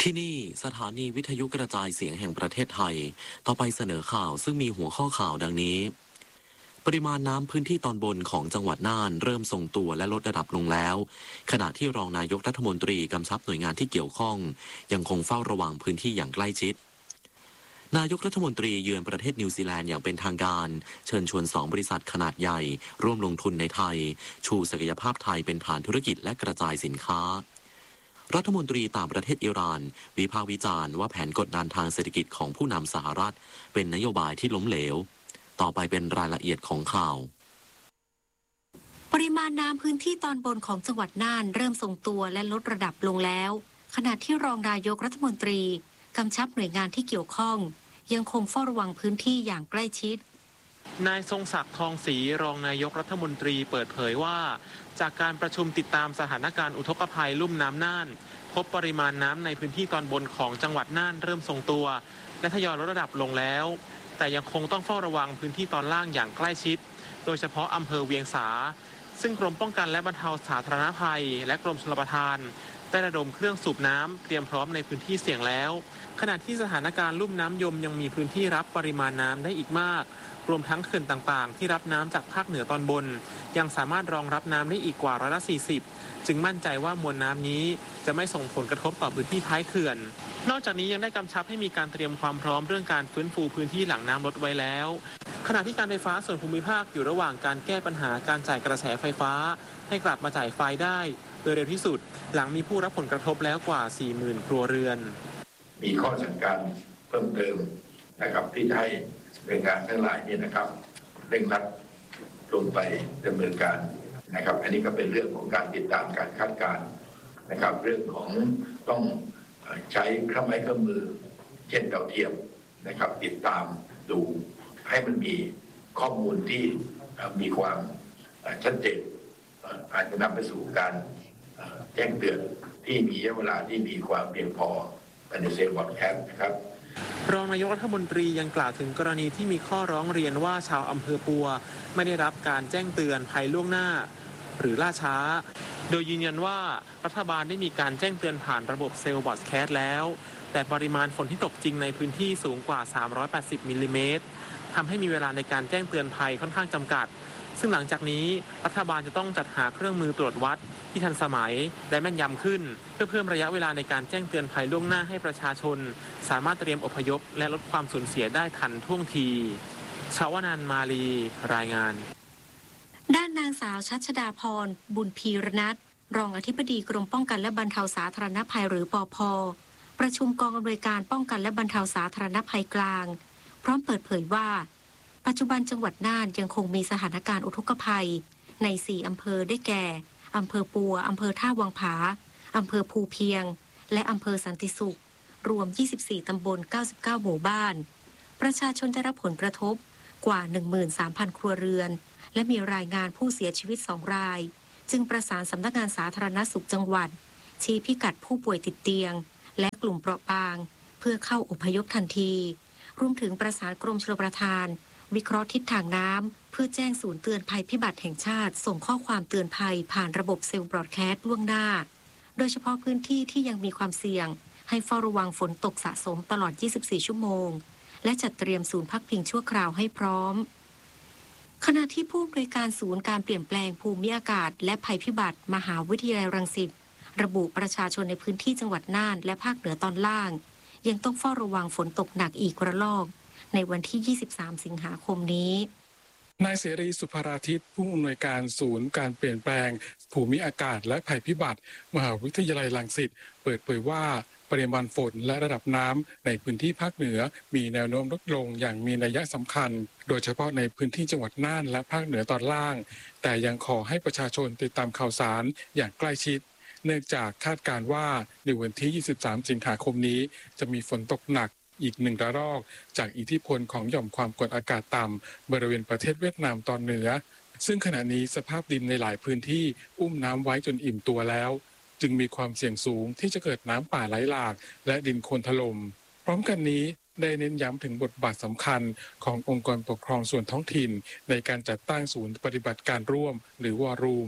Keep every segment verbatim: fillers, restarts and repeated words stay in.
ที่นี่สถานีวิทยุกระจายเสียงแห่งประเทศไทยต่อไปเสนอข่าวซึ่งมีหัวข้อข่าวดังนี้ปริมาณน้ำพื้นที่ตอนบนของจังหวัดน่านเริ่มทรงตัวและลดระดับลงแล้วขณะที่รองนายกรัฐมนตรีกำชับหน่วยงานที่เกี่ยวข้องยังคงเฝ้าระวังพื้นที่อย่างใกล้ชิดนายกรัฐมนตรีเยือนประเทศนิวซีแลนด์อย่างเป็นทางการเชิญชวนสองบริษัทขนาดใหญ่ร่วมลงทุนในไทยชูศักยภาพไทยเป็นฐานธุรกิจและกระจายสินค้ารัฐมนตรีต่างประเทศอิหร่านวิพากษ์วิจารณ์ว่าแผนกดดันทางเศรษฐกิจของผู้นำสหรัฐเป็นนโยบายที่ล้มเหลวต่อไปเป็นรายละเอียดของข่าวปริมาณน้ำพื้นที่ตอนบนของจังหวัดน่านเริ่มทรงตัวและลดระดับลงแล้วขณะที่รองนายกรัฐมนตรีกำชับหน่วยงานที่เกี่ยวข้องยังคงเฝ้าระวังพื้นที่อย่างใกล้ชิดนายทรงศักดิ์ทองศรีรองนายกรัฐมนตรีเปิดเผยว่าจากการประชุมติดตามสถานการณ์อุทกภัยลุ่มน้ำน่านพบปริมาณน้ำในพื้นที่ตอนบนของจังหวัดน่านเริ่มทรงตัวและทยอยลดระดับลงแล้วแต่ยังคงต้องเฝ้าระวังพื้นที่ตอนล่างอย่างใกล้ชิดโดยเฉพาะอำเภอเวียงสาซึ่งกรมป้องกันและบรรเทาสาธารณภัยและกรมชลประทานได้ระดมเครื่องสูบน้ำเตรียมพร้อมในพื้นที่เสี่ยงแล้วขณะที่สถานการณ์ลุ่มน้ำยมยังมีพื้นที่รับปริมาณน้ำได้อีกมากรวมทั้งเขื่อนต่างๆที่รับน้ำจากภาคเหนือตอนบนยังสามารถรองรับน้ำได้อีกกว่าร้อยละสี่สิบจึงมั่นใจว่ามวลน้ำนี้จะไม่ส่งผลกระทบต่อพื้นที่ท้ายเขื่อนนอกจากนี้ยังได้กำชับให้มีการเตรียมความพร้อมเรื่องการฟื้นฟูพื้นที่หลังน้ำลดไว้แล้วขณะที่การไฟฟ้าส่วนภูมิภาคอยู่ระหว่างการแก้ปัญหาการจ่ายกระแสไฟฟ้าให้กลับมาจ่ายไฟได้โดยเร็วที่สุดหลังมีผู้รับผลกระทบแล้วกว่า สี่หมื่น ครัวเรือนมีข้อสั่งการเพิ่มเติมนะครับที่ให้หน่วยงานทั้งหลายนี่นะครับเร่งรัดลงไปดำเนินการนะครับอันนี้ก็เป็นเรื่องของการติดตามการคาดการณ์นะครับเรื่องของต้องใช้เครื่องไม้เครื่องมือเช่นดาวเทียมนะครับติดตามดูให้มันมีข้อมูลที่มีความชัดเจนอาจจะนำไปสู่การแจ้งเตือนที่มีเวลาที่มีความเพียงพอในเซลล์บอดแคสต์นะครับรองนายกรัฐมนตรียังกล่าวถึงกรณีที่มีข้อร้องเรียนว่าชาวอำเภอปัวไม่ได้รับการแจ้งเตือนภัยล่วงหน้าหรือล่าช้าโดยยืนยันว่ารัฐบาลได้มีการแจ้งเตือนผ่านระบบเซลล์บอดแคสต์แล้วแต่ปริมาณฝนที่ตกจริงในพื้นที่สูงกว่าสามร้อยแปดสิบมิลลิเมตรทำให้มีเวลาในการแจ้งเตือนภัยค่อนข้างจำกัดซึ่งหลังจากนี้รัฐบาลจะต้องจัดหาเครื่องมือตรวจวัดที่ทันสมัยและแม่นยำขึ้นเพื่อเพิ่มระยะเวลาในการแจ้งเตือนภัยล่วงหน้าให้ประชาชนสามารถเตรียมอพยพและลดความสูญเสียได้ทันท่วงทีชาวนันท์มาลีรายงานด้านนางสาวชัชดาพรบุญพีรนัทรองอธิบดีกรมป้องกันและบรรเทาสาธารณภัยหรือปภ.ประชุมกองอำนวยการป้องกันและบรรเทาสาธารณภัยกลางพร้อมเปิดเผยว่าปัจจุบันจังหวัดน่านยังคงมีสถานการณ์อุทกภัยในสี่อำเภอได้แก่อำเภอปัวอำเภอท่าวังผาอำเภอภูเพียงและอำเภอสันติสุขรวมยี่สิบสี่ตำบลเก้าสิบเก้าหมู่บ้านประชาชนได้รับผลกระทบกว่า หนึ่งหมื่นสามพัน ครัวเรือนและมีรายงานผู้เสียชีวิตสองรายจึงประสานสำนักงานสาธารณสุขจังหวัดชี้พิกัดผู้ป่วยติดเตียงและกลุ่มเปราะบางเพื่อเข้าอพยพทันทีรวมถึงประสานกรมชลประทานวิเคราะห์ทิศทางน้ำเพื่อแจ้งศูนย์เตือนภัยพิบัติแห่งชาติส่งข้อความเตือนภัยผ่านระบบเซลล์บรอดแคสต์ล่วงหน้าโดยเฉพาะพื้นที่ที่ยังมีความเสี่ยงให้เฝ้าระวังฝนตกสะสมตลอดยี่สิบสี่ชั่วโมงและจัดเตรียมศูนย์พักพิงชั่วคราวให้พร้อมขณะที่ผู้อำนวยการศูนย์การเปลี่ยนแปลงภูมิอากาศและภัยพิบัติมหาวิทยาลัยรังสิตระบุประชาชนในพื้นที่จังหวัดน่านและภาคเหนือตอนล่างยังต้องเฝ้าระวังฝนตกหนักอีกระลอกในวันที่ยี่สิบสามสิงหาคมนี้นายเสรีสุภราทิตผู้อำนวยการศูนย์การเปลี่ยนแปลงภูมิอากาศและภัยพิบัติมหาวิทยาลัยรังสิตเปิดเผยว่าปริมาณฝนและระดับน้ำในพื้นที่ภาคเหนือมีแนวโน้มลดลงอย่างมีนัยสำคัญโดยเฉพาะในพื้นที่จังหวัดน่านและภาคเหนือตอนล่างแต่ยังขอให้ประชาชนติดตามข่าวสารอย่างใกล้ชิดเนื่องจากคาดการณ์ว่าในวันที่ยี่สิบสามสิงหาคมนี้จะมีฝนตกหนักอีกหนึ่งระลอกจากอิทธิพลของหย่อมความกดอากาศต่ำบริเวณประเทศเวียดนามตอนเหนือซึ่งขณะนี้สภาพดินในหลายพื้นที่อุ้มน้ำไว้จนอิ่มตัวแล้วจึงมีความเสี่ยงสูงที่จะเกิดน้ำป่าไหลหลากและดินโคลนถล่มพร้อมกันนี้ได้เน้นย้ำถึงบทบาทสำคัญขององค์กรปกครองส่วนท้องถิ่นในการจัดตั้งศูนย์ปฏิบัติการร่วมหรือวอรูม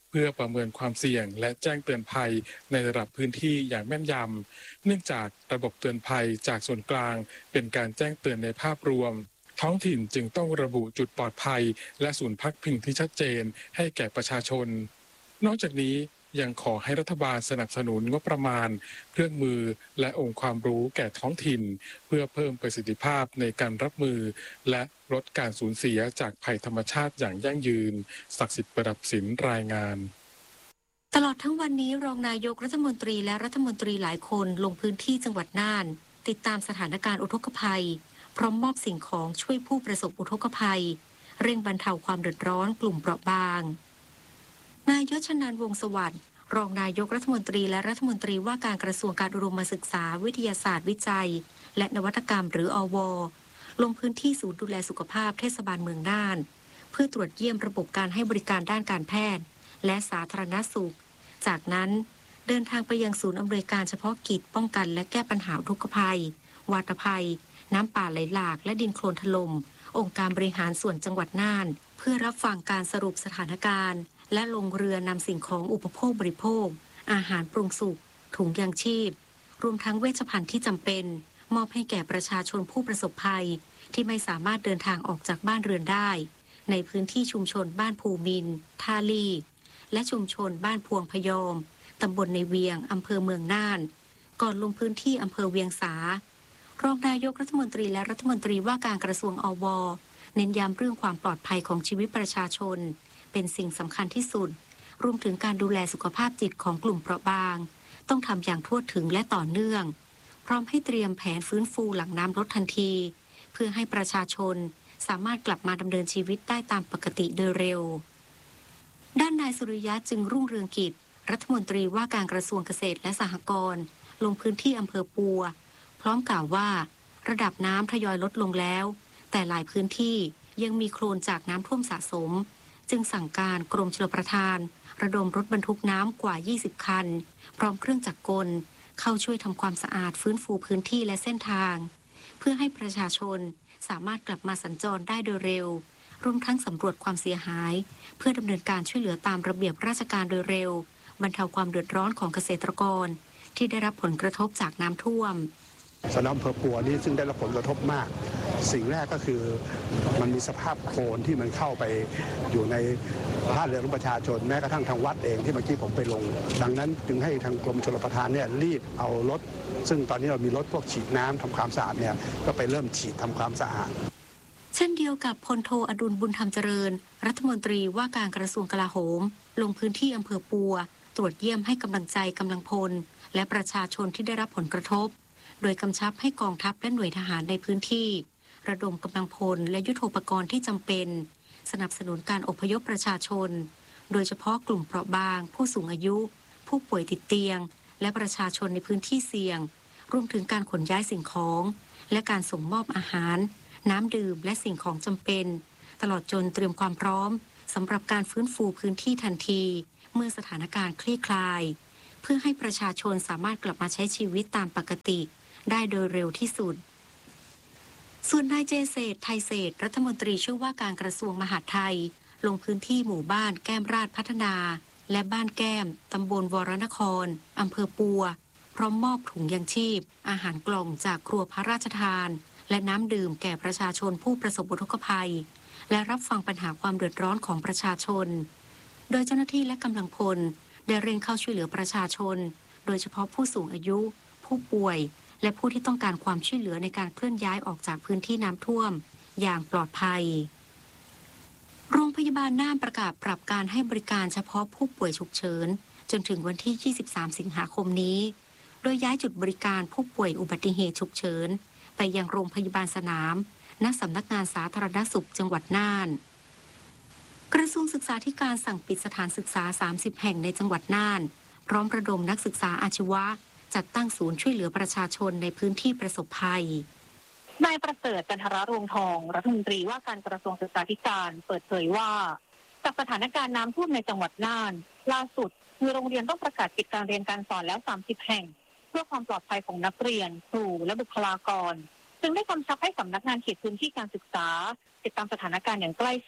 เพื่อประเมินความเสี่ยงและแจ้งเตือนภัยในระดับพื้นที่อย่างแม่นยำเนื่องจากระบบเตือนภัยจากส่วนกลางเป็นการแจ้งเตือนในภาพรวมท้องถิ่นจึงต้องระบุจุดปลอดภัยและศูนย์พักพิงที่ชัดเจนให้แก่ประชาชนนอกจากนี้ยังขอให้รัฐบาลสนับสนุนงบประมาณเครื่องมือและองค์ความรู้แก่ท้องถิ่นเพื่อเพิ่มประสิทธิภาพในการรับมือและลดการสูญเสียจากภัยธรรมชาติอย่างยั่งยืนศักดิ์สิทธิ์ประดับศิลป์รายงานตลอดทั้งวันนี้รองนายกรัฐมนตรีและรัฐมนตรีหลายคนลงพื้นที่จังหวัดน่านติดตามสถานการณ์อุทกภัยพร้อมมอบสิ่งของช่วยผู้ประสบอุทกภัยเร่งบรรเทาความเดือดร้อนกลุ่มเปราะบางนายยศชนันท์วงศ์สวัสดิ์รองนายกรัฐมนตรีและรัฐมนตรีว่าการกระทรวงการอุดมศึกษาวิทยาศาสตร์วิจัยและนวัตกรรมหรืออว.ลงพื้นที่ศูนย์ดูแลสุขภาพเทศบาลเมืองน่านเพื่อตรวจเยี่ยมระบบการให้บริการด้านการแพทย์และสาธารณสุขจากนั้นเดินทางไปยังศูนย์อำนวยการเฉพาะกิจป้องกันและแก้ปัญหาอุทกภัยวาตภัยน้ำป่าไหลหลากและดินโคลนถล่มองค์การบริหารส่วนจังหวัดน่านเพื่อรับฟังการสรุปสถานการณ์และลงเรือนำสิ่งของอุปโภคบริโภคอาหารปรุงสุกถุงยางชีพรวมทั้งเวชภัณฑ์ที่จำเป็นมอบให้แก่ประชาชนผู้ประสบภัยที่ไม่สามารถเดินทางออกจากบ้านเรือนได้ในพื้นที่ชุมชนบ้านภูมินทร์ท่าลี่และชุมชนบ้านพวงพยอมตำบลในเวียงอำเภอเมืองน่านก่อนลงพื้นที่อำเภอเวียงสารองนายกรัฐมนตรีและรัฐมนตรีว่าการกระทรวงอว.เน้นย้ำเรื่องความปลอดภัยของชีวิตประชาชนเป็นสิ่งสำคัญที่สุดรวมถึงการดูแลสุขภาพจิตของกลุ่มเปราะบางต้องทำอย่างทั่วถึงและต่อเนื่องพร้อมให้เตรียมแผนฟื้นฟูหลังน้ำลดทันทีเพื่อให้ประชาชนสามารถกลับมาดำเนินชีวิตได้ตามปกติโดยเร็วด้านนายสุริยะจึงรุ่งเรืองกิจรัฐมนตรีว่าการกระทรวงเกษตรและสหกรณ์ลงพื้นที่อำเภอปัวพร้อมกล่าวว่าระดับน้ำทยอยลดลงแล้วแต่หลายพื้นที่ยังมีโคลนจากน้ำท่วมสะสมจึงสั่งการกรมชลประทานระดมรถบรรทุกน้ำกว่ายี่สิบคันพร้อมเครื่องจักรกลเข้าช่วยทำความสะอาดฟื้นฟูพื้นที่และเส้นทางเพื่อให้ประชาชนสามารถกลับมาสัญจรได้โดยเร็วรวมทั้งสำรวจความเสียหายเพื่อดำเนินการช่วยเหลือตามระเบียบราชการโดยเร็วบรรเทาความเดือดร้อนของเกษตรกรที่ได้รับผลกระทบจากน้ำท่วมสนามอำเภอปัวนี้ซึ่งได้รับผลกระทบมากสิ่งแรกก็คือมันมีสภาพโคลนที่มันเข้าไปอยู่ในบ้านเรือนของประชาชนแม้กระทั่งทางวัดเองที่เมื่อกี้ผมไปลงดังนั้นจึงให้ทางกรมชลประทานเนี่ยรีบเอารถซึ่งตอนนี้เรามีรถพวกฉีดน้ำทำความสะอาดเนี่ยก็ไปเริ่มฉีดทำความสะอาดเช่นเดียวกับพลโทอดุลบุญธรรมเจริญรัฐมนตรีว่าการกระทรวงกลาโหมลงพื้นที่อำเภอปัวตรวจเยี่ยมให้กำลังใจกำลังพลและประชาชนที่ได้รับผลกระทบโดยกำชับให้กองทัพและหน่วยทหารในพื้นที่ระดมกำลังพลและยุทโธปกรณ์ที่จำเป็นสนับสนุนการอพยพประชาชนโดยเฉพาะกลุ่มเปราะบางผู้สูงอายุผู้ป่วยติดเตียงและประชาชนในพื้นที่เสี่ยงรวมถึงการขนย้ายสิ่งของและการส่งมอบอาหารน้ำดื่มและสิ่งของจำเป็นตลอดจนเตรียมความพร้อมสำหรับการฟื้นฟูพื้นที่ทันทีเมื่อสถานการณ์คลี่คลายเพื่อให้ประชาชนสามารถกลับมาใช้ชีวิตตามปกติได้โดยเร็วที่สุดส่วนนายเจเศรษฐ์ไทยเศรษฐ์รัฐมนตรีช่วยว่าการกระทรวงมหาดไทยลงพื้นที่หมู่บ้านแก้มราชพัฒนาและบ้านแก้มตำบลวรนครอำเภอปัวพร้อมมอบถุงยางชีพอาหารกล่องจากครัวพระราชทานและน้ำดื่มแก่ประชาชนผู้ประสบอุทกภัยและรับฟังปัญหาความเดือดร้อนของประชาชนโดยเจ้าหน้าที่และกำลังพลได้เร่งเข้าช่วยเหลือประชาชนโดยเฉพาะผู้สูงอายุผู้ป่วยและผู้ที่ต้องการความช่วยเหลือในการเคลื่อนย้ายออกจากพื้นที่น้ำท่วมอย่างปลอดภัยโรงพยาบาลน่านประกาศปรับการให้บริการเฉพาะผู้ป่วยฉุกเฉินจนถึงวันที่ยี่สิบสามสิงหาคมนี้โดยย้ายจุดบริการผู้ป่วยอุบัติเหตุฉุกเฉินไปยังโรงพยาบาลสนามณสำนักงานสาธารณสุขจังหวัดน่านกระทรวงศึกษาธิการสั่งปิดสถานศึกษาสามสิบแห่งในจังหวัดน่านพร้อมระดมนักศึกษาอาชีวะจัดตั้งศูนย์ช่วยเหลือประชาชนในพื้นที่ประสบภัยนายประเสริฐจันทรรวงทองรัฐมนตรีว่าการกระทรวงศึกษาธิการเปิดเผยว่าจากสถานการณ์น้ำท่วมในจังหวัดน่านล่าสุดมีโรงเรียนต้องประกาศปิดการเรียนการสอนแล้วสามสิบแห่งเพื่อความปลอดภัยของนักเรียนครูและบุคลากรจึงได้กำชับให้สำนักงานเขตพื้นที่การศึกษาติดตามสถานการณ์อย่างใกล้ชิด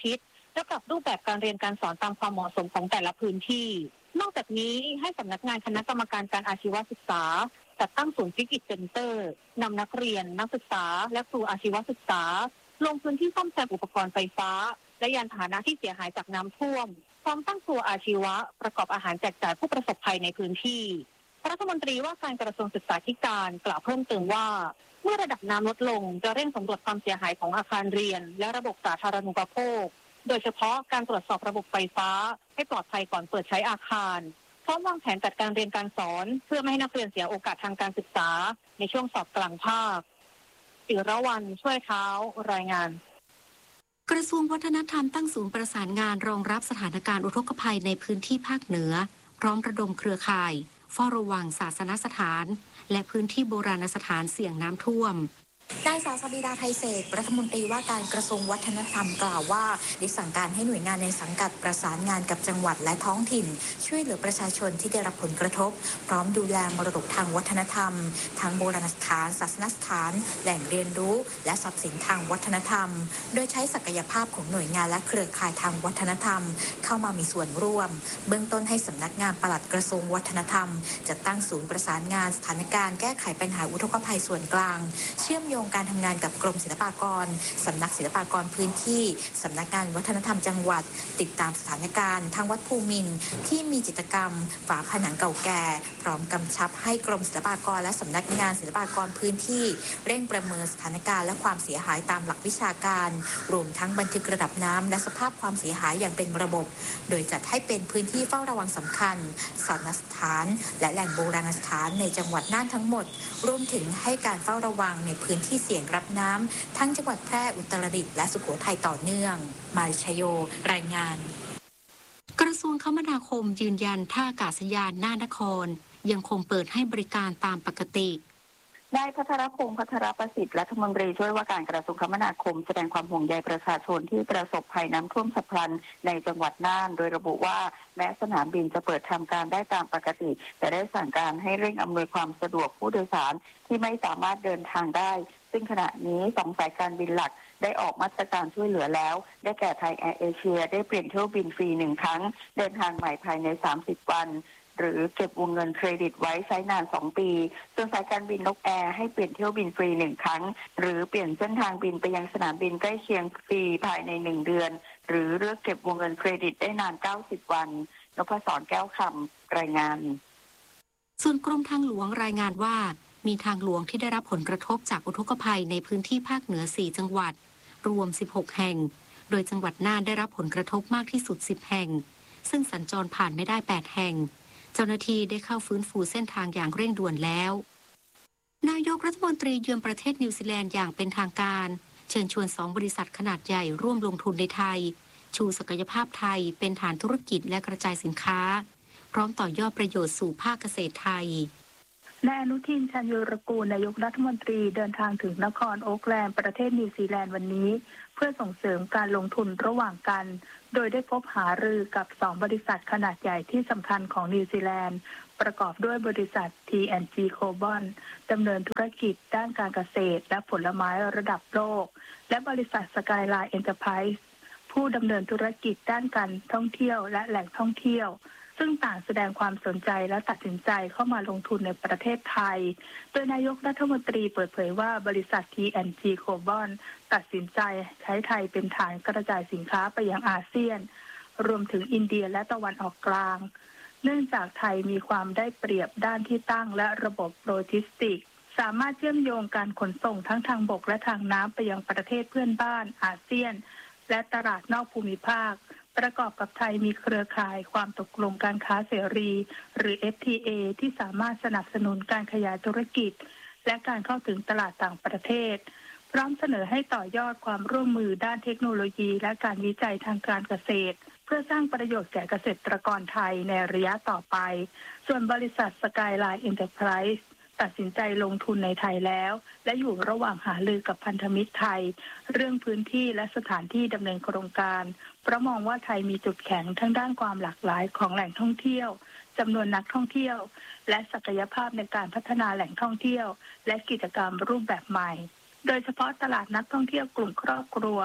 และปรับรูปแบบการเรียนการสอนตามความเหมาะสมของแต่ละพื้นที่นอกจากนี้ให้สำนักงานคณะกรรมการการอาชีวศึกษาจัดตั้งศูนย์ฟิกิจเซ็นเตอร์นำนักเรียนนักศึกษาและครูอาชีวศึกษาลงพื้นที่ซ่อมแซมอุปกรณ์ไฟฟ้าและยานพาหนะที่เสียหายจากน้ำท่วมพร้อมตั้งครัวอาชีวะประกอบอาหารแจกจ่ายผู้ประสบภัยในพื้นที่รัฐมนตรีว่าการกระทรวงศึกษาธิการกล่าวเพิ่มเติมว่าเมื่อระดับน้ำลดลงจะเร่งสำรวจความเสียหายของอาคารเรียนและระบบสาธารณูปโภคโดยเฉพาะการตรวจสอบระบบไฟฟ้าให้ปลอดภัยก่อนเปิดใช้อาคารพร้อมวางแผนจัดการเรียนการสอนเพื่อไม่ให้นักเรียนเสียโอกาสทางการศึกษาในช่วงสอบกลางภาคศิรวรรณช่วยเท้ารายงานกระทรวงวัฒนธรรมตั้งศูนย์ประสานงานรองรับสถานการณ์อุทกภัยในพื้นที่ภาคเหนือพร้อมระดมเครือข่ายเฝ้าระวังศาสนสถานและพื้นที่โบราณสถานเสี่ยงน้ำท่วมนายสาสบิดาไทยเศษรัฐมนตรีว่าการกระทรวงวัฒนธรรมกล่าวว่าได้สั่งการให้หน่วยงานในสังกัดประสานงานกับจังหวัดและท้องถิ่นช่วยเหลือประชาชนที่ได้รับผลกระทบพร้อมดูแลมรดกทางวัฒนธรรมทั้งโบราณสถานศาสนสถานแหล่งเรียนรู้และทรัพย์สินทางวัฒนธรรมโดยใช้ศักยภาพของหน่วยงานและเครือข่ายทางวัฒนธรรมเข้ามามีส่วนร่วมเบื้องต้นให้สำนักงานปลัดกระทรวงวัฒนธรรมจัดตั้งศูนย์ประสานงานสถานการณ์แก้ไขปัญหาอุทกภัยส่วนกลางเชื่อมโยงการทำงานกับกรมศิลปากรสำนักศิลปากรพื้นที่สำนักงานวัฒนธรรมจังหวัดติดตามสถานการณ์ทางวัดภูมินทร์ที่มีจิตรกรรมฝาผนังเก่าแก่พร้อมกำชับให้กรมศิลปากรและสำนักงานศิลปากรพื้นที่เร่งประเมินสถานการณ์และความเสียหายตามหลักวิชาการรวมทั้งบันทึกระดับน้ำและสภาพความเสียหายอย่างเป็นระบบโดยจัดให้เป็นพื้นที่เฝ้าระวังสำคัญศาสนสถานและแหล่งโบราณสถานในจังหวัดน่านทั้งหมดรวมถึงให้การเฝ้าระวังในพื้นที่เสี่ยงรับน้ำทั้งจังหวัดแพร่อุตรดิตถ์และสุโขทัยต่อเนื่องมาริชโยรายงานกระทรวงคมนาคมยืนยันท่าอากาศยานน่านครยังคงเปิดให้บริการตามปกตินายพัทรพงษ์พัทรประสิทธิ์รัฐมนตรีช่วยว่าการกระทรวงคมนาคมแสดงความห่วงใยประชาชนที่ประสบภัยน้ำท่วมฉับพลันในจังหวัดน่านโดยระบุว่าแม้สนามบินจะเปิดทำการได้ตามปกติแต่ได้สั่งการให้เร่งอำนวยความสะดวกผู้โดยสารที่ไม่สามารถเดินทางได้ซึ่งขณะนี้สองสายการบินหลักได้ออกมาตรการช่วยเหลือแล้วได้แก่ไทยแอร์เอเชียได้เปลี่ยนเที่ยวบินฟรีหนึ่งครั้งเดินทางใหม่ภายในสามสิบวันหรือเก็บวงเงินเครดิตไว้ใช้นานสองปีส่วนสายการบินนกแอร์ให้เปลี่ยนเที่ยวบินฟรีหนึ่งครั้งหรือเปลี่ยนเส้นทางบินไปยังสนามบินใกล้เคียงฟรีภายในหนึ่งเดือนหรือเลือกเก็บวงเงินเครดิตได้นานเก้าสิบวันนพศรแก้วคำรายงานส่วนกรมทางหลวงรายงานว่ามีทางหลวงที่ได้รับผลกระทบจากอุทกภัยในพื้นที่ภาคเหนือสี่จังหวัดรวมสิบหกแห่งโดยจังหวัดน่านได้รับผลกระทบมากที่สุดสิบแห่งซึ่งสัญจรผ่านไม่ได้แปดแห่งเจ้าหน้าที่ได้เข้าฟื้นฟูเส้นทางอย่างเร่งด่วนแล้วนายกรัฐมนตรีเยือนประเทศนิวซีแลนด์อย่างเป็นทางการเชิญชวนสองบริษัทขนาดใหญ่ร่วมลงทุนในไทยชูศักยภาพไทยเป็นฐานธุรกิจและกระจายสินค้าพร้อมต่อยอดประโยชน์สู่ภาคเกษตรไทยนายอนุทิน ชาญวีรกูลนายกรัฐมนตรีเดินทางถึงนครโอ๊คแลนด์ประเทศนิวซีแลนด์วันนี้เพื่อส่งเสริมการลงทุนระหว่างกันโดยได้พบหารือกับสองบริษัทขนาดใหญ่ที่สำคัญของนิวซีแลนด์ประกอบด้วยบริษัท ที แอนด์ จี Cobalt ดำเนินธุรกิจด้านการเกษตรและผลไม้ระดับโลกและบริษัท Skyline Enterprise ผู้ดำเนินธุรกิจด้านการท่องเที่ยวและแหล่งท่องเที่ยวซึ่งต่างแสดงความสนใจและตัดสินใจเข้ามาลงทุนในประเทศไทยโดยนายกรัฐมนตรีเปิดเผยว่าบริษัท ที แอนด์ จี Cobalt ตัดสินใจใช้ไทยเป็นฐานกระจายสินค้าไปยังอาเซียนรวมถึงอินเดียและตะวันออกกลางเนื่องจากไทยมีความได้เปรียบด้านที่ตั้งและระบบโลจิสติกส์สามารถเชื่อมโยงการขนส่งทั้งทางบกและทางน้ำไปยังประเทศเพื่อนบ้านอาเซียนและตลาดนอกภูมิภาคประกอบกับไทยมีเครือข่ายความตกลงการค้าเสรีหรือ เอฟ ที เอ ที่สามารถสนับสนุนการขยายธุรกิจและการเข้าถึงตลาดต่างประเทศพร้อมเสนอให้ต่อยอดความร่วมมือด้านเทคโนโลยีและการวิจัยทางการเกษตรเพื่อสร้างประโยชน์แก่เกษตรกรไทยในระยะต่อไปส่วนบริษัท Skyline Enterprise ตัดสินใจลงทุนในไทยแล้วและอยู่ระหว่างหารือกับพันธมิตรไทยเรื่องพื้นที่และสถานที่ดำเนินโครงการเพราะมองว่าไทยมีจุดแข็งทั้งด้านความหลากหลายของแหล่งท่องเที่ยวจำนวนนักท่องเที่ยวและศักยภาพในการพัฒนาแหล่งท่องเที่ยวและกิจกรรมรูปแบบใหม่โดยเฉพาะตลาดนักท่องเที่ยวกลุ่มครอบครัว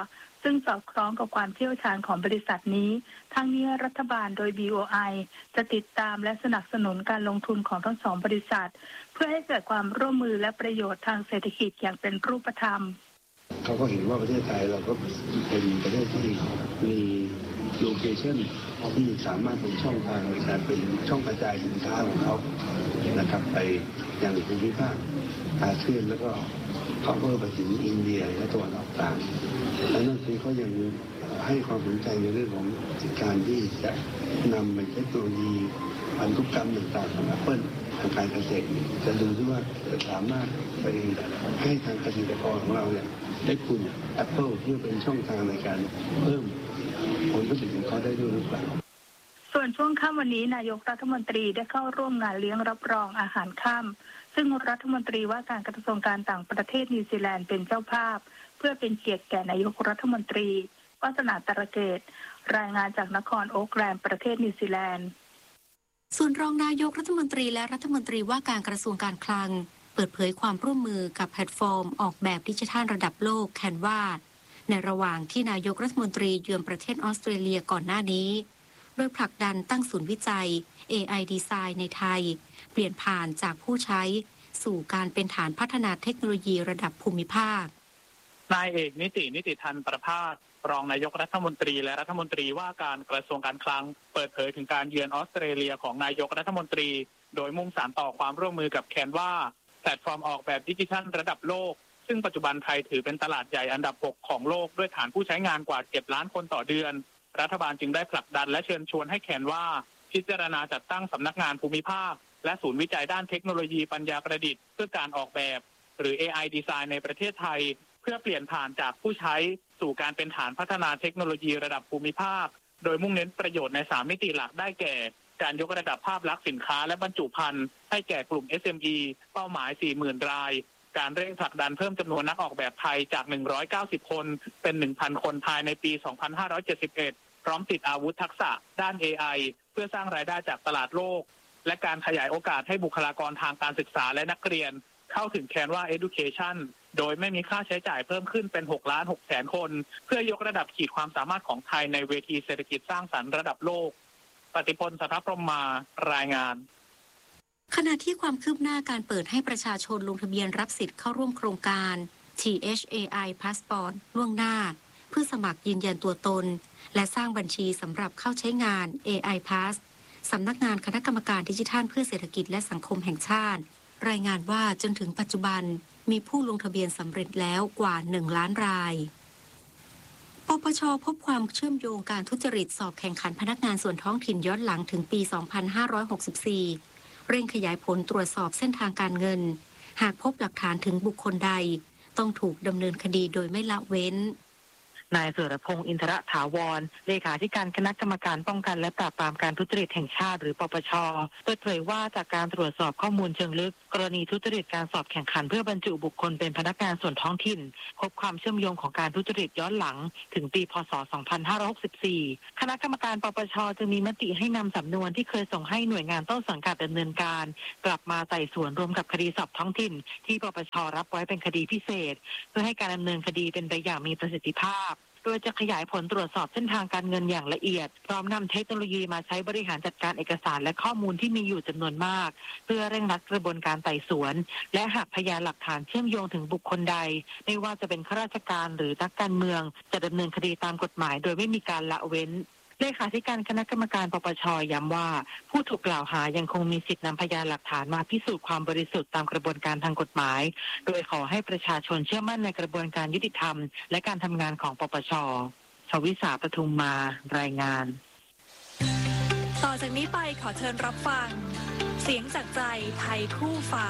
ซึ่งสอดคล้องกับความเชี่ยวชาญของบริษัทนี้ทั้งนี้รัฐบาลโดย บี โอ ไอ จะติดตามและสนับสนุนการลงทุนของทั้งสองบริษัทเพื่อให้เกิดความร่วมมือและประโยชน์ทางเศรษฐกิจอย่างเป็นรูปธรรมเขาก็เห็นว่าประเทศไทยเราก็เป็นประเทศที่มีโลเคชั่นที่สามารถเป็นช่องทางในการเป็นช่องกระจายสินค้าของเขานะครับไปยังภูมิภาคอาเซียนแล้วก็เขาเพิ่มไปถึงอินเดียและตะวันออกกลางและนั่นคือเขายังให้ความสนใจในเรื่องของการที่จะนำเทคโนโลยีพันธุกรรมต่างๆของแอปเปิลทางการเกษตรจะดูที่ว่าจะสามารถไปให้ทางเกษตรกรของเราเนี่ยได้คุณแอปเปิลเพื่อเป็นช่องทางในการเพิ่มผลผลิตของเขาได้ด้วยหรือเปล่าส่วนช่วงค่ำวันนี้นายกรัฐมนตรีได้เข้าร่วมงานเลี้ยงรับรองอาหารค่ำซึ่งรัฐมนตรีว่าการกระทรวงการต่างประเทศนิวซีแลนด์เป็นเจ้าภาพเพื่อเป็นเกียรติแก่นายกรัฐมนตรีวาสนาตระเกตรายงานจากนครโอ๊คแลนด์ประเทศนิวซีแลนด์ส่วนรองนายกรัฐมนตรีและรัฐมนตรีว่าการกระทรวงการคลังเปิดเผยความร่วมมือกับแพลตฟอร์มออกแบบดิจิทัลระดับโลกแคนวาในระหว่างที่นายกรัฐมนตรีเยือนประเทศออสเตรเลียก่อนหน้านี้โดยผลักดันตั้งศูนย์วิจัย เอ ไอ Design ในไทยเปลี่ยนผ่านจากผู้ใช้สู่การเป็นฐานพัฒนาเทคโนโลยีระดับภูมิภาคนายเอกนิตินิติทันประภาสรองนายกรัฐมนตรีและรัฐมนตรีว่าการกระทรวงการคลังเปิดเผยถึงการเยือนออสเตรเลียของนายกรัฐมนตรีโดยมุ่งสานต่อความร่วมมือกับแคนวาแพลตฟอร์มออกแบบดิจิทัลระดับโลกซึ่งปัจจุบันไทยถือเป็นตลาดใหญ่อันดับหกของโลกด้วยฐานผู้ใช้งานกว่าเจ็ดล้านคนต่อเดือนรัฐบาลจึงได้ผลักดันและเชิญชวนให้แคนวาพิจารณาจัดตั้งสำนักงานภูมิภาคและศูนย์วิจัยด้านเทคโนโลยีปัญญาประดิษฐ์เพื่อการออกแบบหรือ เอ ไอ Design ในประเทศไทยเพื่อเปลี่ยนผ่านจากผู้ใช้สู่การเป็นฐานพัฒนาเทคโนโลยีระดับภูมิภาคโดยมุ่งเน้นประโยชน์ในสามมิติหลักได้แก่การยกระดับภาพลักษณ์สินค้าและบรรจุภัณฑ์ให้แก่กลุ่ม เอส เอ็ม อี เป้าหมาย สี่หมื่น รายการเร่งผลักดันเพิ่มจำนวนนักออกแบบไทยจากหนึ่งร้อยเก้าสิบคนเป็น หนึ่งพัน คนภายในปี สองพันห้าร้อยเจ็ดสิบเอ็ด พร้อมติดอาวุธทักษะด้าน เอ ไอ เพื่อสร้างรายได้จากตลาดโลกและการขยายโอกาสให้บุคลากรทางการศึกษาและนักเรียนเข้าถึง Canva Education โดยไม่มีค่าใช้จ่ายเพิ่มขึ้นเป็น หกล้านหกแสน คนเพื่อยกระดับขีดความสามารถของไทยในเวทีเศรษฐกิจสร้างสรรค์ระดับโลกปฏิพล สัทธพรหมมารายงานขณะที่ความคืบหน้าการเปิดให้ประชาชนลงทะเบียนรับสิทธิ์เข้าร่วมโครงการ ที เอช เอ ไอ Passport ล่วงหน้าเพื่อสมัครยืนยันตัวตนและสร้างบัญชีสำหรับเข้าใช้งาน เอ ไอ Pass สำนักงานคณะกรรมการดิจิทัลเพื่อเศรษฐกิจและสังคมแห่งชาติรายงานว่าจนถึงปัจจุบันมีผู้ลงทะเบียนสำเร็จแล้วกว่าหนึ่งล้านรายปปช.พบความเชื่อมโยงการทุจริตสอบแข่งขันพนักงานส่วนท้องถิ่นย้อนหลังถึงปี สองพันห้าร้อยหกสิบสี่ เร่งขยายผลตรวจสอบเส้นทางการเงินหากพบหลักฐานถึงบุคคลใดต้องถูกดำเนินคดีโดยไม่ละเว้นนายสุรพงษ์อินทรถาวรเลขาธิการคณะกรรมการป้องกันและปราบปรามการทุจริตแห่งชาติหรือปปช.เปิดเผยว่าจากการตรวจสอบข้อมูลเชิงลึกกรณีทุจริตการสอบแข่งขันเพื่อบรรจุบุคคลเป็นพนักงานส่วนท้องถิ่นพบความเชื่อมโยงของการทุจริตย้อนหลังถึงปีพ.ศ. สองพันห้าร้อยหกสิบสี่ คณะกรรมการปปช.จึงมีมติให้นำสำนวนที่เคยส่งให้หน่วยงานต้นสังกัดดำเนินการกลับมาไต่สวนรวมกับคดีสอบท้องถิ่นที่ปปช.รับไว้เป็นคดีพิเศษเพื่อให้การดำเนินคดีเป็นไปอย่างมีประสิทธิภาพโดยจะขยายผลตรวจสอบเส้นทางการเงินอย่างละเอียดพร้อมนำเทคโนโลยีมาใช้บริหารจัดการเอกสารและข้อมูลที่มีอยู่จำนวนมากเพื่อเร่งรัดกระบวนการไต่สวนและหากพยานหลักฐานเชื่อมโยงถึงบุคคลใดไม่ว่าจะเป็นข้าราชการหรือนักการเมืองจะดำเนินคดีตามกฎหมายโดยไม่มีการละเว้นเลขาธิการคณะกรรมการปปช.ย้ำว่าผู้ถูกกล่าวหายังคงมีสิทธินำพยานหลักฐานมาพิสูจน์ความบริสุทธิ์ตามกระบวนการทางกฎหมายโดยขอให้ประชาชนเชื่อมั่นในกระบวนการยุติธรรมและการทำงานของปปช.ชวิสาปทุมมารายงานต่อจากนี้ไปขอเชิญรับฟังเสียงจากใจไทยคู่ฟ้า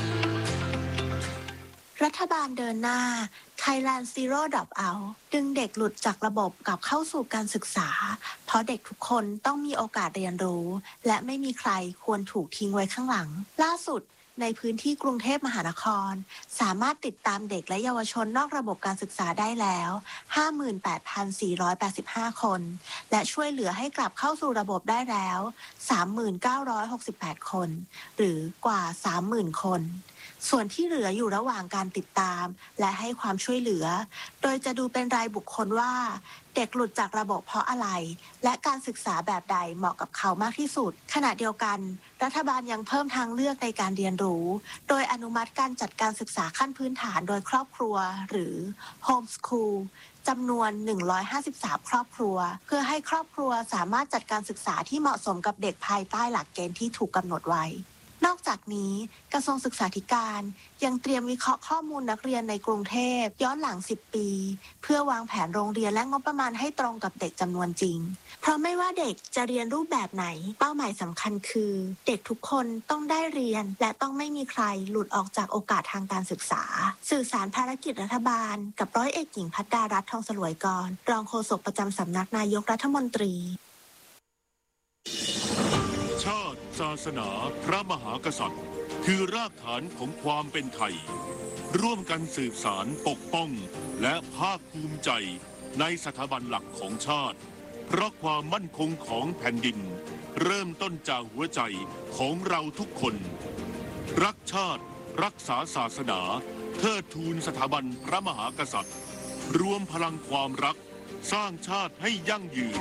รัฐบาลเดินหน้า Thailand Zero Dropout ดึงเด็กหลุดจากระบบกลับเข้าสู่การศึกษาเพราะเด็กทุกคนต้องมีโอกาสเรียนรู้และไม่มีใครควรถูกทิ้งไว้ข้างหลังล่าสุดในพื้นที่กรุงเทพมหานครสามารถติดตามเด็กและเยาวชนนอกระบบการศึกษาได้แล้ว ห้าหมื่นแปดพันสี่ร้อยแปดสิบห้า คนและช่วยเหลือให้กลับเข้าสู่ระบบได้แล้ว สามหมื่นเก้าร้อยหกสิบแปด คนหรือกว่า สามหมื่น คนส่วนที่เหลืออยู่ระหว่างการติดตามและให้ความช่วยช่วยเหลือโดยจะดูเป็นรายบุคคลว่าเด็กหลุดจากระบบเพราะอะไรและการศึกษาแบบใดเหมาะกับเขามากที่สุดขณะเดียวกันรัฐบาลยังเพิ่มทางเลือกในการเรียนรู้โดยอนุมัติการจัดการศึกษาขั้นพื้นฐานโดยครอบครัวหรือ Home School จำนวนหนึ่งร้อยห้าสิบสามครอบครัวเพื่อให้ครอบครัวสามารถจัดการศึกษาที่เหมาะสมกับเด็กภายใต้หลักเกณฑ์ที่ถูกกำหนดไว้นอกจากนี้กระทรวงศึกษาธิการยังเตรียมวิเคราะห์ข้อมูลนักเรียนในกรุงเทพย้อนหลังสิบปีเพื่อวางแผนโรงเรียนและงบประมาณให้ตรงกับเด็กจำนวนจริงเพราะไม่ว่าเด็กจะเรียนรูปแบบไหนเป้าหมายสำคัญคือเด็กทุกคนต้องได้เรียนและต้องไม่มีใครหลุดออกจากโอกาสทางการศึกษาสื่อสารภารกิจรัฐบาลกับร้อยเอกหญิงภัตดารัตน์ทองสลวยกรรองโฆษกประจำสำนักนายกรัฐมนตรีชาติศาสนาพระมหากษัตริย์คือรากฐานของความเป็นไทยร่วมกันสืบสานปกป้องและภาคภูมิใจในสถาบันหลักของชาติเพราะความมั่นคงของแผ่นดินเริ่มต้นจากหัวใจของเราทุกคนรักชาติรักษาศาสนาเทิดทูนสถาบันพระมหากษัตริย์รวมพลังความรักสร้างชาติให้ยั่งยืน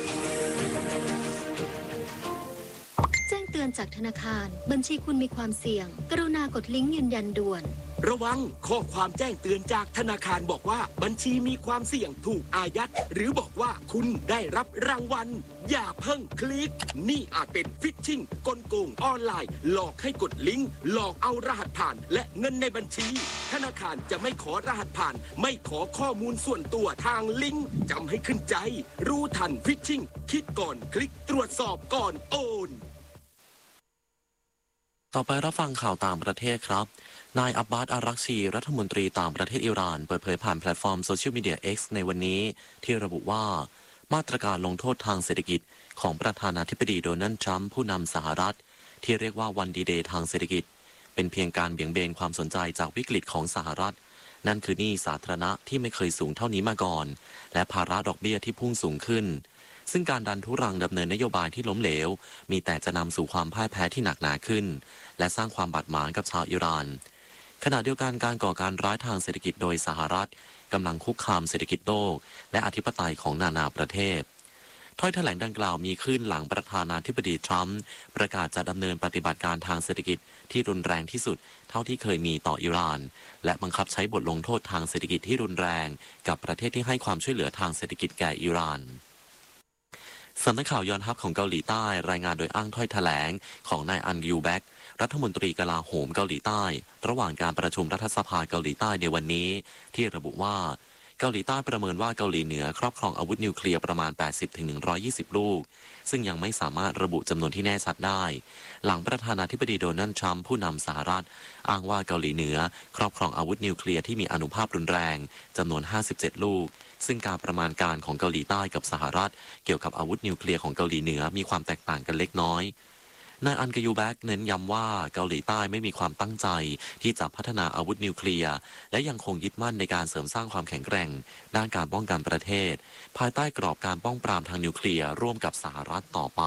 แจ้งเตือนจากธนาคารบัญชีคุณมีความเสี่ยงกรุณากดลิงก์ยืนยันด่วนระวังข้อความแจ้งเตือนจากธนาคารบอกว่าบัญชีมีความเสี่ยงถูกอายัดหรือบอกว่าคุณได้รับรางวัลอย่าเพิ่งคลิกนี่อาจเป็นฟิชชิงกลโกงออนไลน์หลอกให้กดลิงก์หลอกเอารหัสผ่านและเงินในบัญชีธนาคารจะไม่ขอรหัสผ่านไม่ขอข้อมูลส่วนตัวทางลิงก์จำให้ขึ้นใจรู้ทันฟิชชิงคิดก่อนคลิกตรวจสอบก่อนโอนต่อไปรับฟังข่าวต่างประเทศครับนายอับบาส อารักชีรัฐมนตรีต่างประเทศอิหร่านเปิดเผยผ่านแพลตฟอร์มโซเชียลมีเดีย X ในวันนี้ที่ระบุว่ามาตรการลงโทษทางเศรษฐกิจของประธานาธิบดีโดนัลด์ทรัมป์ผู้นำสหรัฐที่เรียกว่าวันดีเดย์ทางเศรษฐกิจเป็นเพียงการเบี่ยงเบนความสนใจจากวิกฤตของสหรัฐนั่นคือหนี้สาธารณะที่ไม่เคยสูงเท่านี้มาก่อนและภาระดอกเบี้ยที่พุ่งสูงขึ้นซึ่งการดันทุรังดำเนินนโยบายที่ล้มเหลวมีแต่จะนำสู่ความพ่ายแพ้ที่หนักหนาขึ้นและสร้างความบาดหมางกับชาวอิหร่านขณะเดียวกันการก่อการร้ายทางเศรษฐกิจโดยสหรัฐกำลังคุกคามเศรษฐกิจโลกและอธิปไตยของนานาประเทศถ้อยแถลงดังกล่าวมีขึ้นหลังประธานาธิบดีทรัมป์ประกาศจะดำเนินปฏิบัติการทางเศรษฐกิจที่รุนแรงที่สุดเท่าที่เคยมีต่ออิหร่านและบังคับใช้บทลงโทษทางเศรษฐกิจที่รุนแรงกับประเทศที่ให้ความช่วยเหลือทางเศรษฐกิจแก่อิหร่านสำนักข่าวยอนฮับของเกาหลีใต้รายงานโดยอ้างถ้อยแถลงของนายอันยูแบ็กรัฐมนตรีกลาโหมเกาหลีใต้ระหว่างการประชุมรัฐสภาเกาหลีใต้ในวันนี้ที่ระบุว่าเกาหลีใต้ประเมินว่าเกาหลีเหนือครอบครองอาวุธนิวเคลียร์ประมาณ แปดสิบถึงหนึ่งร้อยยี่สิบ ลูกซึ่งยังไม่สามารถระบุจำนวนที่แน่ชัดได้หลังประธานาธิบดีโดนัลด์ทรัมป์ผู้นำสหรัฐอ้างว่าเกาหลีเหนือครอบครองอาวุธนิวเคลียร์ที่มีอานุภาพรุนแรงจำนวนห้าสิบเจ็ดลูกซึ่งการประมาณการของเกาหลีใต้กับสหรัฐเกี่ยวกับอาวุธนิวเคลียร์ของเกาหลีเหนือมีความแตกต่างกันเล็กน้อยนายอันกยูแบ็กเน้นย้ำว่าเกาหลีใต้ไม่มีความตั้งใจที่จะพัฒนาอาวุธนิวเคลียร์และยังคงยึดมั่นในการเสริมสร้างความแข็งแกร่งด้านการป้องกันประเทศภายใต้กรอบการป้องปรามทางนิวเคลียร์ร่วมกับสหรัฐต่อไป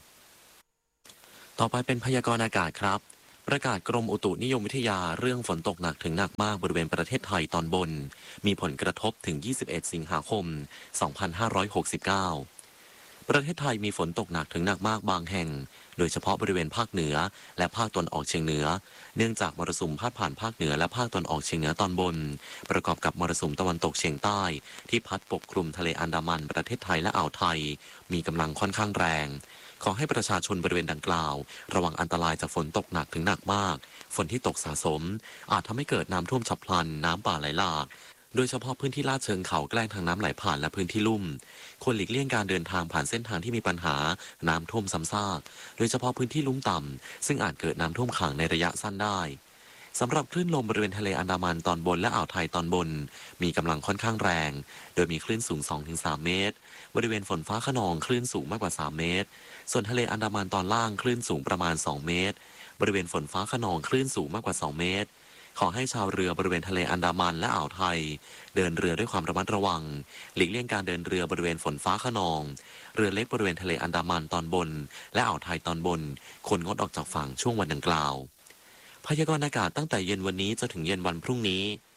ต่อไปเป็นพยากรณ์อากาศครับประกาศกรมอุตุนิยมวิทยาเรื่องฝนตกหนักถึงหนักมากบริเวณประเทศไทยตอนบนมีผลกระทบถึงยี่สิบเอ็ดสิงหาคมสองพันห้าร้อยหกสิบเก้าประเทศไทยมีฝนตกหนักถึงหนักมากบางแห่งโดยเฉพาะบริเวณภาคเหนือและภาคตะวันออกเฉียงเหนือเนื่องจากมรสุมพาดผ่านภาคเหนือและภาคตะวันออกเฉียงเหนือตอนบนประกอบกับมรสุมตะวันตกเฉียงใต้ที่พัดปกคลุมทะเลอันดามันประเทศไทยและอ่าวไทยมีกำลังค่อนข้างแรงขอให้ประชาชนบริเวณดังกล่าวระวังอันตรายจากฝนตกหนักถึงหนักมากฝนที่ตกสะสมอาจทำให้เกิดน้ำท่วมฉับพลันน้ำป่าไหลหลากโดยเฉพาะพื้นที่ลาดเชิงเขาใกล้ทางน้ำไหลผ่านและพื้นที่ลุ่มควรหลีกเลี่ยงการเดินทางผ่านเส้นทางที่มีปัญหาน้ำท่วมซ้ำซากโดยเฉพาะพื้นที่ลุ่มต่ำซึ่งอาจเกิดน้ำท่วมขังในระยะสั้นได้สำหรับคลื่นลมบริเวณทะเลอันดามันตอนบนและอ่าวไทยตอนบนมีกำลังค่อนข้างแรงโดยมีคลื่นสูง สองถึงสาม เมตรบริเวณฝนฟ้าคะนองคลื่นสูงมากกว่าสามเมตรส่วนทะเลอันดามันตอนล่างคลื่นสูงประมาณสองเมตรบริเวณฝนฟ้าคะนองคลื่นสูงมากกว่าสองเมตรขอให้ชาวเรือบริเวณทะเลอันดามันและอ่าวไทยเดินเรือด้วยความระมัดระวังหลีกเลี่ยงการเดินเรือบริเวณฝนฟ้าคะนองเรือเล็กบริเวณทะเลอันดามันตอนบนและอ่าวไทยตอนบนควรงดออกจากฝั่งช่วงวันดังกล่าวพยากรณ์อากาศตั้งแต่เย็นวันนี้จนถึงเย็นวันพรุ่งนี้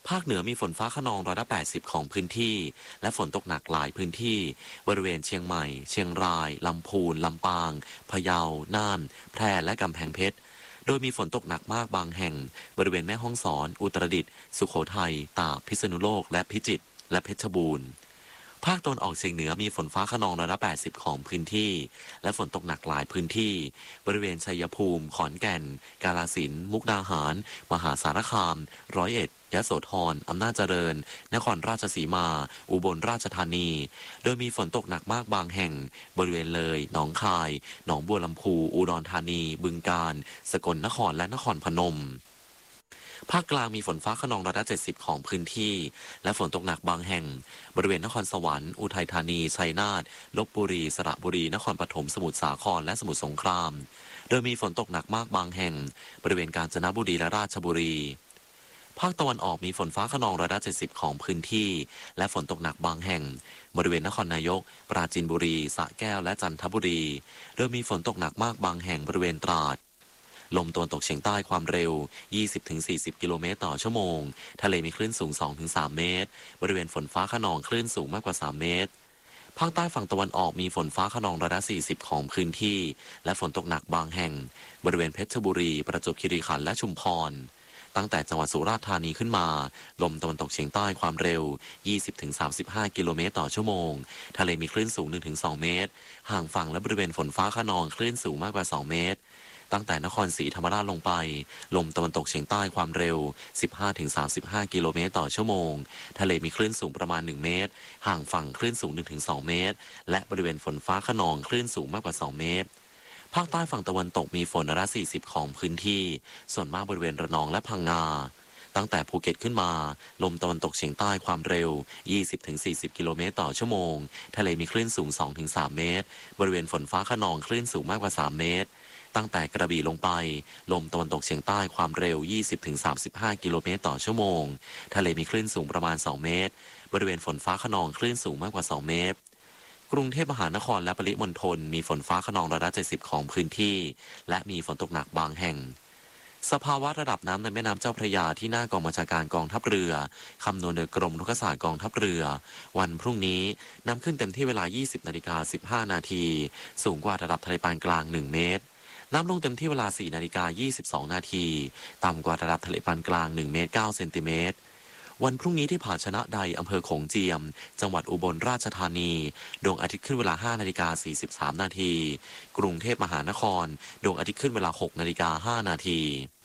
ภาคเหนือมีฝนฟ้าคะนองร้อยละแปดสิบของพื้นที่และฝนตกหนักหลายพื้นที่บริเวณเชียงใหม่เชียงรายลำพูนลำปางพะเยาน่านแพร่และกำแพงเพชรโดยมีฝนตกหนักมากบางแห่งบริเวณแม่ฮ่องสอนอุตรดิตถ์สุโขทัยตากพิษณุโลกและพิจิตรและเพชรบูรณ์ภาคตะวันออกเฉียงเหนือมีฝนฟ้าคะนองร้อยละแปดสิบของพื้นที่และฝนตกหนักหลายพื้นที่บริเวณชัยภูมิขอนแก่นกาฬสินธุ์มุกดาหารมหาสารคามร้อยเอ็ดยโสธรอำนาจเจริญนครราชสีมาอุบลราชธานีโดยมีฝนตกหนักมากบางแห่งบริเวณเลยหนองคายหนองบัวลำพูอุดรธานีบึงกาฬสกลนครและนครพนมภาคกลางมีฝนฟ้าคะนองร้อยละเจ็ดสิบของพื้นที่และฝนตกหนักบางแห่งบริเวณนครสวรรค์อุทัยธานีชัยนาทลพบุรีสระบุรีนครปฐมสมุทรสาครและสมุทรสงครามโดยมีฝนตกหนักมากบางแห่งบริเวณกาญจนบุรีและราชบุรีภาคตะวันออกมีฝนฟ้าคะนองร้อยละเจ็ดสิบของพื้นที่และฝนตกหนักบางแห่งบริเวณนครนายกปราจีนบุรีสระแก้วและจันทบุรีโดยมีฝนตกหนักมากบางแห่งบริเวณตราดลมตะวันตกเฉียงใต้ความเร็ว ยี่สิบถึงสี่สิบ กิโลเมตรต่อชั่วโมงทะเลมีคลื่นสูง สองถึงสาม เมตรบริเวณฝนฟ้าคะนองคลื่นสูงมากกว่าสามเมตรภาคใต้ฝั่งตะวันออกมีฝนฟ้าคะนองร้อยละสี่สิบของพื้นที่และฝนตกหนักบางแห่งบริเวณเพชรบุรีประจวบคีรีขันธ์และชุมพรตั้งแต่จังหวัดสุราษฎร์ธานีขึ้นมาลมตะวันตกเฉียงใต้ความเร็ว ยี่สิบถึงสามสิบห้า กิโลเมตรต่อชั่วโมงทะเลมีคลื่นสูง หนึ่งถึงสอง เมตรห่างฝั่งและบริเวณฝนฟ้าคะนองคลื่นสูงมากกว่าสองเมตรตั้งแต่นครศรีธรรมราชลงไปลมตะวันตกเฉียงใต้ความเร็ว สิบห้าถึงสามสิบห้า กิโลเมตรต่อชั่วโมงทะเลมีคลื่นสูงประมาณหนึ่งเมตรห่างฝั่งคลื่นสูง หนึ่งถึงสอง เมตรและบริเวณฝนฟ้าคะนองคลื่นสูงมากกว่าสองเมตรภาคใต้ฝั่งตะวันตกมีฝนร้อยละสี่สิบของพื้นที่ส่วนมากบริเวณระนองและพังงาตั้งแต่ภูเก็ตขึ้นมาลมตะวันตกเฉียงใต้ความเร็ว ยี่สิบถึงสี่สิบ กิโลเมตรต่อชั่วโมงทะเลมีคลื่นสูง สองถึงสาม เมตรบริเวณฝนฟ้าคะนองคลื่นสูงมากกว่าสามเมตรตั้งแต่กระบี่ลงไปลมตะวันตกเฉียงใต้ความเร็ว ยี่สิบถึงสามสิบห้า กิโลเมตรต่อชั่วโมงทะเลมีคลื่นสูงประมาณสองเมตรบริเวณฝนฟ้าคะนองคลื่นสูงมากกว่าสองเมตรกรุงเทพมหานครและปริมณฑลมีฝนฟ้าคะนองร้อยละเจ็ดสิบของพื้นที่และมีฝนตกหนักบางแห่งสภาวะระดับน้ำในแม่น้ำเจ้าพระยาที่หน้ากองบัญชาการกองทัพเรือคำนวณโดยกรมรุกขศาสตร์กองทัพเรือวันพรุ่งนี้น้ำขึ้นเต็มที่เวลา ยี่สิบนาฬิกาสิบห้า นาทีสูงกว่าระดับทะเลปานกลางหนึ่งเมตรน้ำลงเต็มที่เวลา สี่นาฬิกายี่สิบสอง นาทีต่ำกว่าระดับทะเลปานกลางหนึ่งเมตรเก้าเซนติเมตรวันพรุ่งนี้ที่ผาชนะใดอำเภอโขงเจียมจังหวัดอุบลราชธานีดวงอาทิตย์ขึ้นเวลา ห้านาฬิกาสี่สิบสาม นาทีกรุงเทพมหานครดวงอาทิตย์ขึ้นเวลา หกนาฬิกาห้า นาที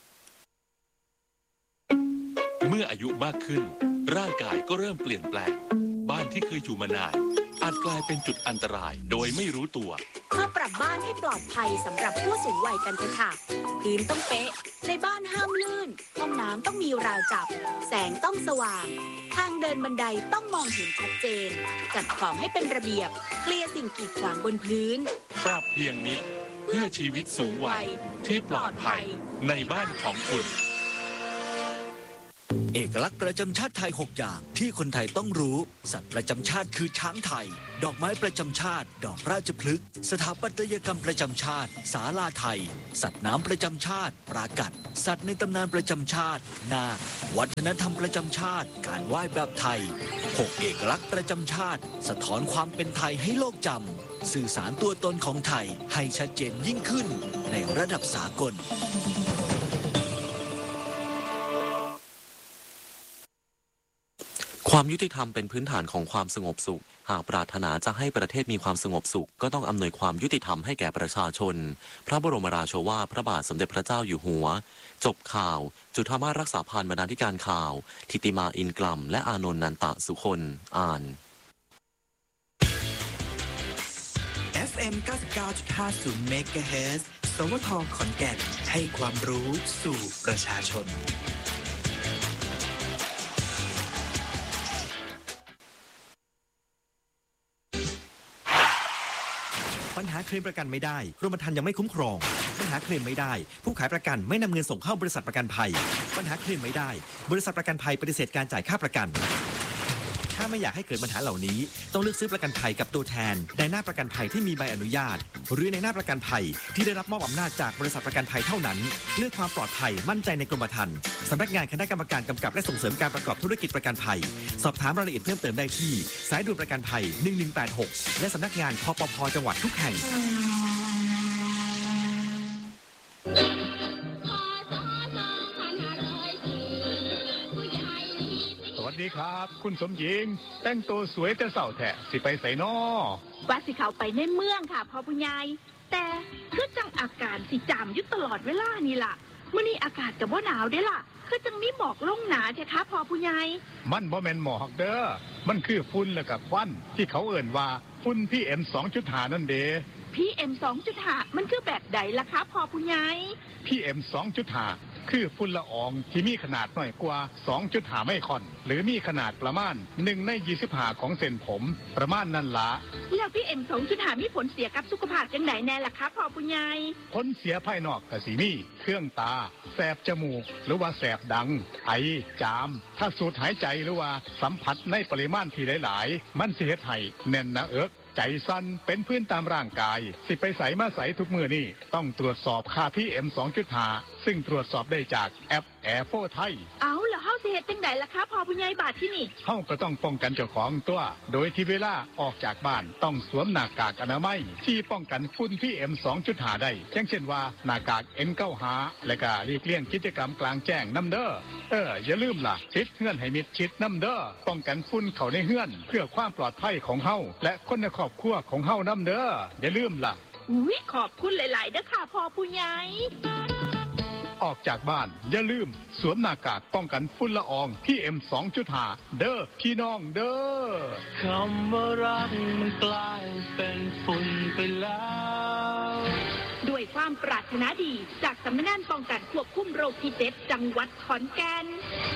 เมื่ออายุมากขึ้นร่างกายก็เริ่มเปลี่ยนแปลงบ้านที่เคยอยู่มานานอาจกลายเป็นจุดอันตรายโดยไม่รู้ตัวมาปรับบ้านให้ปลอดภัยสำหรับผู้สูงวัยกันเถอะค่ะพื้นต้องเป๊ะในบ้านห้ามลื่นห้องน้ำต้องมีราวจับแสงต้องสว่างทางเดินบันไดต้องมองเห็นชัดเจนจัดของให้เป็นระเบียบเคลียร์สิ่งกีดขวางบนพื้นปรับเพียงนิดเพื่อชีวิตสูงวัยที่ปลอดภัยในบ้านของคุณเอกลักษณ์ประจำชาติไทยหกอย่างที่คนไทยต้องรู้สัตว์ประจำชาติคือช้างไทยดอกไม้ประจำชาติดอกราชพฤกษ์สถาปัตยกรรมประจำชาติศาลาไทยสัตว์น้ำประจำชาติปรากัดสัตว์ในตำนานประจำชาตินาควัฒนธรรมประจำชาติการไหว้แบบไทยหกเอกลักษณ์ประจำชาติสะท้อนความเป็นไทยให้โลกจำสื่อสารตัวตนของไทยให้ชัดเจนยิ่งขึ้นในระดับสากลความยุติธรรมเป็นพื้นฐานของความสงบสุขหากปรารถนาจะให้ประเทศมีความสงบสุขก็ต้องอำนวยความยุติธรรมให้แก่ประชาชนพระบรมราโชวาทพระบาทสมเด็จพระเจ้าอยู่หัวจบข่าวจุฑามาสรักษาพันธ์บรรณาธิการข่าวทิติมาอินกลัมและอานนท์นันตะสุคนอ่านเอฟ เอ็ม เก้าสิบเก้าจุดห้าศูนย์ เมกะเฮิรตซ์ สวท ขอนแก่นให้ความรู้สู่ประชาชนปัญหาเคลมประกันไม่ได้กรมธรรม์ยังไม่คุ้มครองปัญหาเคลมไม่ได้ผู้ขายประกันไม่นำเงินส่งเข้าบริษัทประกันภัยปัญหาเคลมไม่ได้บริษัทประกันภัยปฏิเสธการจ่ายค่าประกันถ้าไม่อยากให้เกิดปัญหาเหล่านี้ต้องเลือกซื้อประกันภัยกับตัวแทนในหน้าประกันภัยที่มีใบอนุญาตหรือในหน้าประกันภัยที่ได้รับมอบอำนาจจากบริษัทประกันภัยเท่านั้นเลือกความปลอดภัยมั่นใจในกรมธรรม์สำนักงานคณะกรรมการกำกับและส่งเสริมการประกอบธุรกิจประกันภัยสอบถามรายละเอียดเพิ่มเติมได้ที่สายด่วนประกันภัยหนึ่งหนึ่งแปดหกและสำนักงานคปภ.จังหวัดทุกแห่งสวัสดีครับคุณสมหญิงแต่งตัวสวยแต่เสาแท้สิไปใส่นอว่าสิเขาไปในเมืองค่ะพ่อผู้ใหญ่แต่คือจังอากาศสิจามอยู่ตลอดเวลานี่ล่ะมื้อนี้อากาศก็บ่หนาวเด้ล่ะคือจังมีหมอกลงหนาแท้ค่ะพ่อผู้ใหญ่มันบ่แม่นหมอกเด้อมันคือฝุ่นแล้วก็ควันที่เขาเอิ่นว่าฝุ่น พี เอ็ม สองจุดห้า นั่นเด้พี เอ็ม สองจุดห้า มันคือแบบใดล่ะคะพ่อผู้ใหญ่พี เอ็ม สองจุดห้า คือฝุ่นละอองที่มีขนาดน้อยกว่า สองจุดห้า ไมครอนหรือมีขนาดประมาณหนึ่งในยี่สิบห้าของเส้นผมประมาณนั้นละแล้ว พี เอ็ม สองจุดห้า มีผลเสียกับสุขภาพจังไดแน่ล่ะคะพ่อผู้ใหญ่ผลเสียภายนอกก็สิมีเครื่องตาแสบจมูกหรือว่าแสบดังไอจามถ้าสูดหายใจหรือว่าสัมผัสในปริมาณที่หลายๆมันสิเฮ็ดให้แน่นหน้าอกใจสั่นเป็นพื้นตามร่างกายสิไปใส่มาใส่ทุกมือนี่ต้องตรวจสอบค่า พี เอ็ม สองจุดห้า ซึ่งตรวจสอบได้จากแอปแอร์โฟไทยเอาแล้วเฮาสิเฮ็ดจังไดล่ะคะพ่อผู้ใหญ่บาดที่นี่เฮาก็ต้องป้องกันเจ้าของตัวโดยที่เวลาออกจากบ้านต้องสวมหน้ากากอนามัยที่ป้องกันฝุ่น พี เอ็ม สองจุดห้า ได้อย่างเช่นว่าหน้ากาก เอ็น เก้าสิบห้า และก็หลีกเลี่ยงกิจกรรมกลางแจ้งนำเด้อเอออย่าลืมล่ะปิดเฮือนให้มิดชิดนำเด้อป้องกันฝุ่นเข้าในเฮือนเพื่อความปลอดภัยของเฮาและคนในครอบครัวของเฮานำเด้ออย่าลืมล่ะอุ๊ยขอบคุณหลายๆเด้อค่ะพ่อผู้ใหญ่ออกจากบ้านอย่าลืมสวมหน้ากากป้องกันฝุ่นละออง พี เอ็ม สองจุดห้า เด้อพี่น้องเด้อคำว่ารักมันกลายเป็นฝุ่นไปแล้วด้วยความปรารถนาดีจากสำนักงานป้องกันควบคุมโรคที่เจ็ดจังหวัดขอนแก่น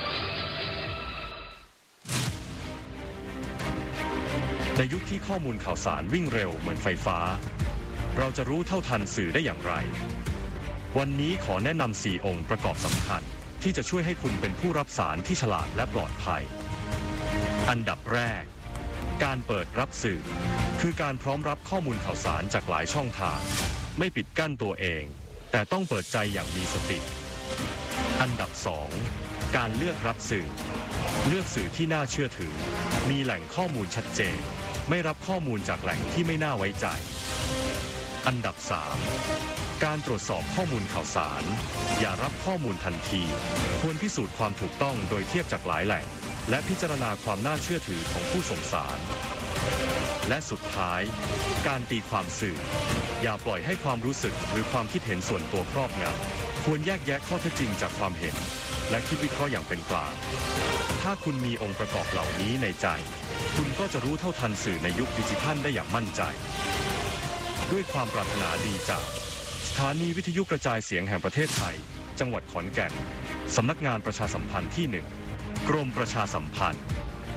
ในยุคที่ข้อมูลข่าวสารวิ่งเร็วเหมือนไฟฟ้าเราจะรู้เท่าทันสื่อได้อย่างไรวันนี้ขอแนะนำสี่องค์ประกอบสำคัญที่จะช่วยให้คุณเป็นผู้รับสารที่ฉลาดและปลอดภัยอันดับแรกการเปิดรับสื่อคือการพร้อมรับข้อมูลข่าวสารจากหลายช่องทางไม่ปิดกั้นตัวเองแต่ต้องเปิดใจอย่างมีสติอันดับสองการเลือกรับสื่อเลือกสื่อที่น่าเชื่อถือมีแหล่งข้อมูลชัดเจนไม่รับข้อมูลจากแหล่งที่ไม่น่าไว้ใจอันดับสามการตรวจสอบข้อมูลข่าวสารอย่ารับข้อมูลทันทีควรพิสูจน์ความถูกต้องโดยเทียบจากหลายแหล่งและพิจารณาความน่าเชื่อถือของผู้ส่งสารและสุดท้ายการตีความสื่ออย่าปล่อยให้ความรู้สึกหรือความคิดเห็นส่วนตัวครอบงำควรแยกแยะข้อเท็จจริงจากความเห็นและคิดวิเคราะห์อย่างเป็นกลางถ้าคุณมีองค์ประกอบเหล่านี้ในใจคุณก็จะรู้เท่าทันสื่อในยุคดิจิทัลได้อย่างมั่นใจด้วยความปรารถนาดีจากสถานีวิทยุกระจายเสียงแห่งประเทศไทยจังหวัดขอนแก่นสำนักงานประชาสัมพันธ์ที่หนึ่งกรมประชาสัมพันธ์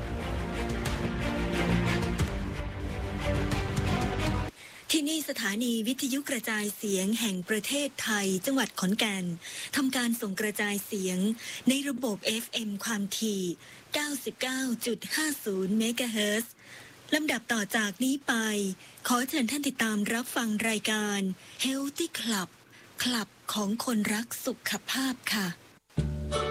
ที่นี่สถานีวิทยุกระจายเสียงแห่งประเทศไทยจังหวัดขอนแก่นทำการส่งกระจายเสียงในระบบ เอฟ เอ็ม ความถี่ เก้าสิบเก้าจุดห้าศูนย์ เมกะเฮิรตซ์ลำดับต่อจากนี้ไปขอเชิญท่านติดตามรับฟังรายการ Healthy Club คลับของคนรักสุขภาพค่ะ